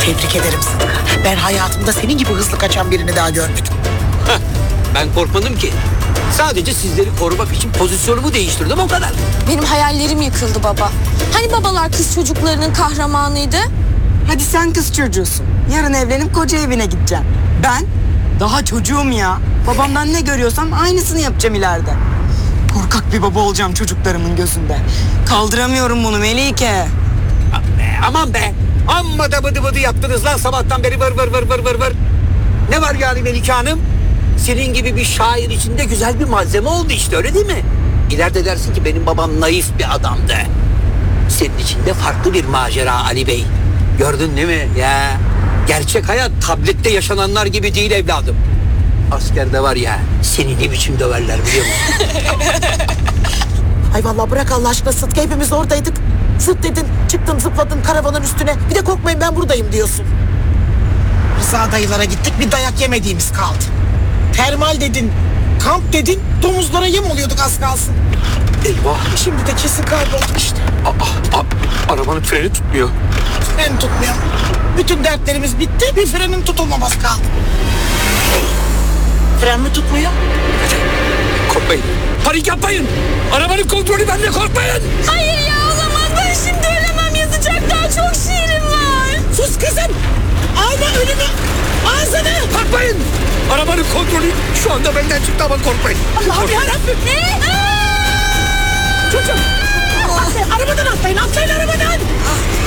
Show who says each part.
Speaker 1: Tebrik ederim Sıtkı. Ben hayatımda senin gibi hızlı kaçan birini daha görmedim.
Speaker 2: Ben korkmadım ki. Sadece sizleri korumak için pozisyonumu değiştirdim, o kadar.
Speaker 3: Benim hayallerim yıkıldı baba. Hani babalar kız çocuklarının kahramanıydı?
Speaker 4: Hadi sen kız çocuğusun. Yarın evlenip koca evine gideceksin. Ben daha çocuğum ya. Babamdan ne görüyorsam aynısını yapacağım ileride. Korkak bir baba olacağım çocuklarımın gözünde. Kaldıramıyorum bunu Melike.
Speaker 2: Aman be! Amma da bıdı bıdı yaptınız lan sabahtan beri, vır vır vır vır vır vır. Ne var yani Melike Hanım? Senin gibi bir şair içinde güzel bir malzeme oldu işte, öyle değil mi? İleride dersin ki benim babam naif bir adamdı. Senin içinde farklı bir macera Ali Bey. Gördün değil mi ya? Gerçek hayat tablette yaşananlar gibi değil evladım. Askerde var ya, seni ne biçim döverler biliyor musun?
Speaker 1: Ay vallahi bırak Allah aşkına Sıtkı, hepimiz oradaydık. Zıp dedin, çıktın zıpladın karavanın üstüne. Bir de korkmayın ben buradayım diyorsun. Rıza dayılara gittik, bir dayak yemediğimiz kaldı. Termal dedin, kamp dedin, domuzlara yem oluyorduk az kalsın.
Speaker 2: Eyvah!
Speaker 1: Şimdi de kesin kaybolduk işte.
Speaker 2: Arabanın freni tutmuyor.
Speaker 1: Fren tutmuyor. Bütün dertlerimiz bitti, bir frenin tutulmaması kaldı. Fren mi tutmuyor?
Speaker 2: Korkmayın. Panik yapmayın. Arabanın kontrolü bende, korkmayın.
Speaker 3: Hayır ya, olamaz. Ben şimdi ölemem, yazacak daha çok şiirim var.
Speaker 1: Sus kızım! Alma önünü! Ağzını!
Speaker 2: Korkmayın. Arabanın kontrolü şu anda benden çıktı ama korkmayın.
Speaker 1: Allah'ım yarabbim!
Speaker 3: Ne?
Speaker 1: Çocuğum! Arabadan atlayın, atlayın arabadan!